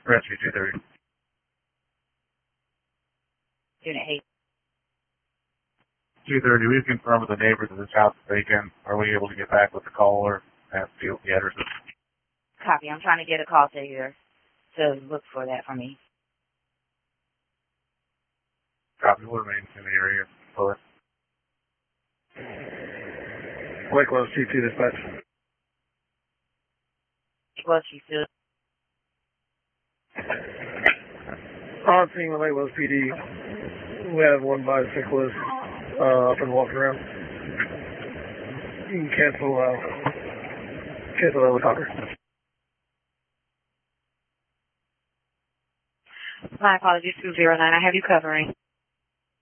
Rescue 230. Unit 8. 230, we've confirmed with the neighbors of this house that they can. Are we able to get back with the caller and field the addresses? Copy. I'm trying to get a call to here to look for that for me. Copy. We'll remain in the area. Fuller. Lake Wells T2 dispatch. Well, she still. On scene with Lake Wells PD. We have one bicyclist up and walking around. You can cancel the helicopter. My apologies, 209. I have you covering.